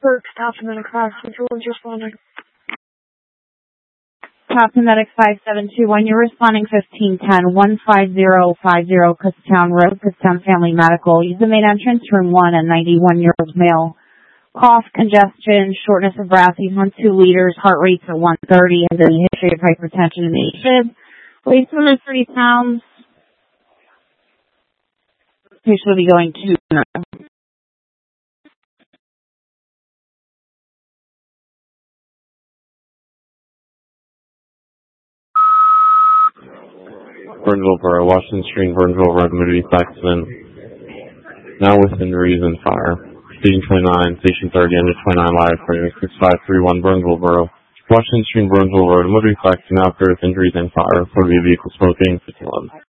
Burke, Thompson Medic 571, just responding. Thompson Medic 5721, you're responding 1510-15050 Kutztown Road, Kutztown Family Medical. Use the main entrance, room 1, a 91-year-old male. Cough, congestion, shortness of breath. He's on 2 liters, heart rate's at 130, has a history of hypertension and AFib. Weighs 230 pounds. Patient will be going to Burnsville Borough, Washington Street, Burnsville Road, Moody, Saxman. Now with injuries and fire. Station 29, Station 30, under 29 live, radio 6531, Burnsville Borough. Washington Street, Burnsville Road, Moody, Saxman, now occurs injuries and fire. Reported via vehicle smoking, 1511.